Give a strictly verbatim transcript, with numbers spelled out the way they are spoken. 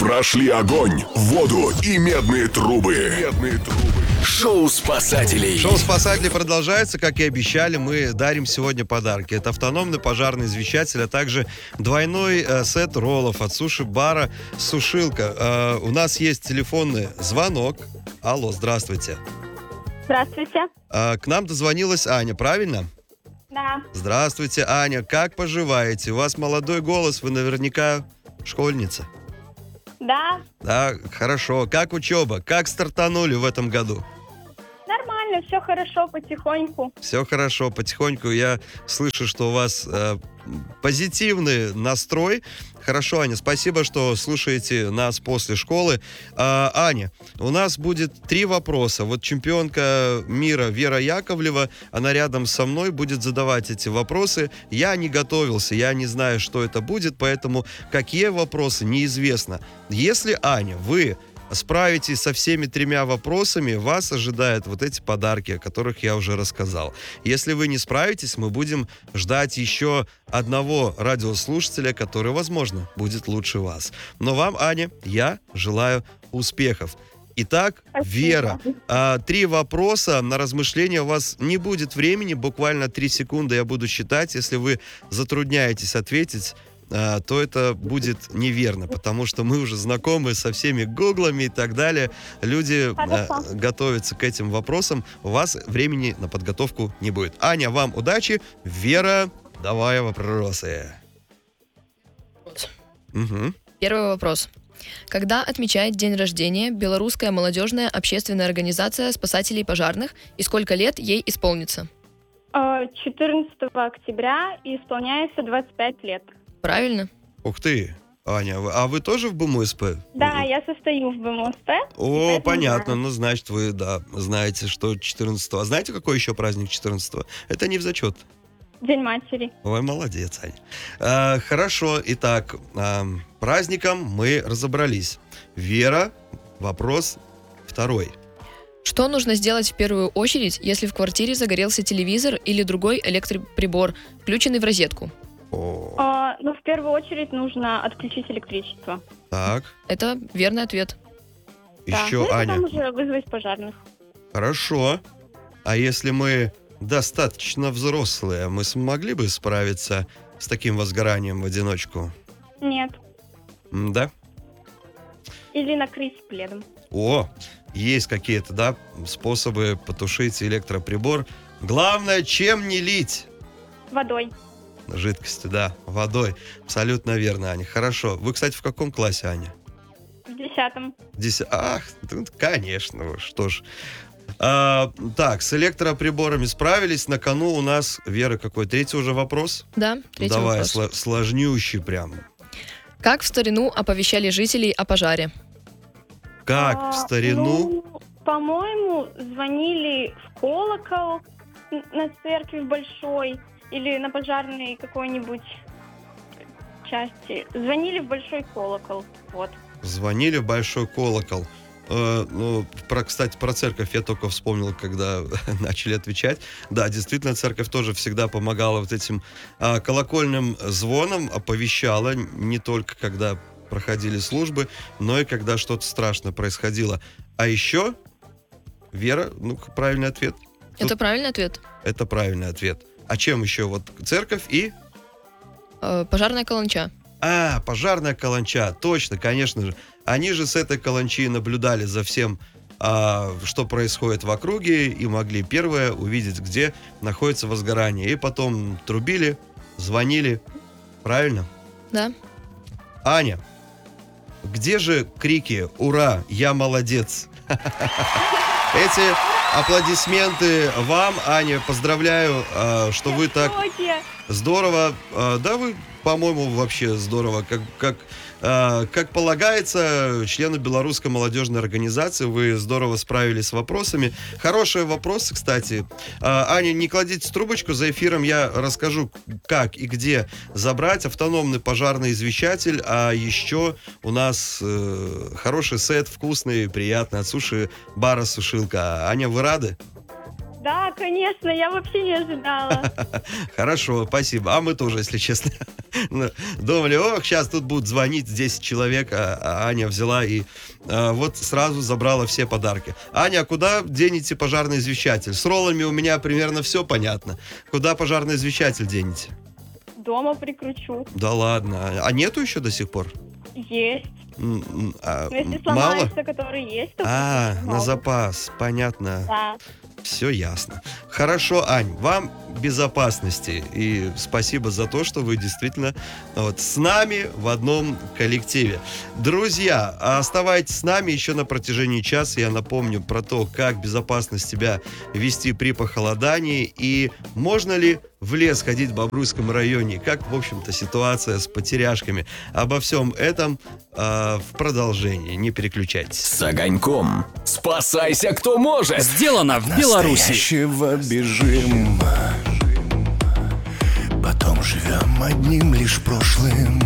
прошли огонь, воду и медные трубы. Медные трубы. Шоу спасателей. Шоу спасателей продолжается. Как и обещали, мы дарим сегодня подарки. Это автономный пожарный извещатель, а также двойной э, сет роллов от суши-бара «Сушилка». Э, у нас есть телефонный звонок. Алло, здравствуйте. Здравствуйте. Э, к нам дозвонилась Аня, правильно? Да. Здравствуйте, Аня. Как поживаете? У вас молодой голос, вы наверняка школьница. Да. Да, хорошо. Как учеба? Как стартанули в этом году? Нормально, все хорошо, потихоньку. Все хорошо, потихоньку. Я слышу, что у вас э, позитивный настрой. Хорошо, Аня, спасибо, что слушаете нас после школы. А, Аня, у нас будет три вопроса. Вот чемпионка мира Вера Яковлева, она рядом со мной будет задавать эти вопросы. Я не готовился, я не знаю, что это будет, поэтому какие вопросы, неизвестно. Если, Аня, вы справитесь со всеми тремя вопросами, вас ожидают вот эти подарки, о которых я уже рассказал. Если вы не справитесь, мы будем ждать еще одного радиослушателя, который, возможно, будет лучше вас. Но вам, Аня, я желаю успехов. Итак, Спасибо. Вера, а, три вопроса на размышление. У вас не будет времени, буквально три секунды я буду считать. Если вы затрудняетесь ответить, а, то это будет неверно, потому что мы уже знакомы со всеми гуглами и так далее. Люди а, готовятся к этим вопросам. У вас времени на подготовку не будет. Аня, вам удачи. Вера, давай вопросы. Угу. Первый вопрос. Когда отмечает день рождения Белорусская молодежная общественная организация спасателей пожарных и сколько лет ей исполнится? четырнадцатого октября и исполняется двадцать пять лет. Правильно. Ух ты, Аня, а вы тоже в БМУСП? Да, я состою в БМУСП. О, понятно, ну, значит, вы, да, знаете, что четырнадцатого. А знаете, какой еще праздник четырнадцатого? Это не в зачет. День матери. Ой, молодец, Аня. А, хорошо, итак, а, праздником мы разобрались. Вера, вопрос второй. Что нужно сделать в первую очередь, если в квартире загорелся телевизор или другой электроприбор, включенный в розетку? О, А, ну, в первую очередь нужно отключить электричество. так, Это верный ответ. Да. еще, Ну, и Аня. потом уже вызвать пожарных. Хорошо. А если мы достаточно взрослые, мы смогли бы справиться с таким возгоранием в одиночку? Нет. М, Да? Или накрыть пледом. О, есть какие-то, да, способы потушить электроприбор. Главное, чем не лить? Водой. Жидкости, да, водой. Абсолютно верно, Аня. Хорошо. Вы, кстати, в каком классе, Аня? В десятом. Десять. Ах, ну, конечно, что ж. А, так, с электроприборами справились. На кону у нас, Вера, какой? Третий уже вопрос? Да, третий Давай, вопрос. сло- сложнющий прям. Как в старину оповещали жителей о пожаре? Как А, в старину? ну, по-моему, звонили в колокол н- на церкви в большой или на пожарной какой-нибудь части. Звонили в большой колокол. Вот. Звонили в большой колокол. Э, ну, про, кстати, про церковь я только вспомнил, когда начали отвечать. Да, действительно, церковь тоже всегда помогала вот этим а, колокольным звоном, оповещала не только когда проходили службы, но и когда что-то страшное происходило. А еще, Вера, ну, правильный ответ. Это правильный ответ. Это правильный ответ. А чем еще? Вот церковь и... Э, пожарная каланча. А, пожарная каланча, точно, конечно же. Они же с этой каланчи наблюдали за всем, а, что происходит в округе, и могли первое увидеть, где находится возгорание. И потом трубили, звонили. Правильно? Да. Аня, где же крики «Ура! Я молодец!» Эти аплодисменты вам, Аня, поздравляю, а, что вы так Шоке. здорово, а, да вы, по-моему, вообще здорово, как, как, а, как полагается члену Белорусской молодежной организации, вы здорово справились с вопросами. Хорошие вопросы, кстати. А, Аня, не кладите трубочку, за эфиром я расскажу, как и где забрать автономный пожарный извещатель, а еще у нас э, хороший сет, вкусный, приятный, от суши-бара «Сушилка». Аня, вы рады? Да, конечно, я вообще не ожидала. Хорошо, спасибо. А мы тоже, если честно, думали, ох, сейчас тут будут звонить десять человек, а а Аня взяла и а, вот сразу забрала все подарки. Аня, а куда денете пожарный извещатель? С роллами у меня примерно все понятно. Куда пожарный извещатель денете? Дома прикручу. Да ладно. А нету еще до сих пор? Есть. М, м, а, Но если м, мало? сломается, который есть, то... А, пусть на могут. запас, понятно. Да. Все ясно. Хорошо, Ань, вам безопасности. И спасибо за то, что вы действительно вот, с нами в одном коллективе. Друзья, оставайтесь с нами еще на протяжении часа. Я напомню про то, как безопасно себя вести при похолодании и можно ли в лес ходить в Бобруйском районе, как, в общем-то, ситуация с потеряшками. Обо всем этом э, в продолжении. Не переключайтесь. С огоньком. Спасайся, кто может. Сделано в Беларуси. Настоящего бежим, потом живем одним лишь прошлым.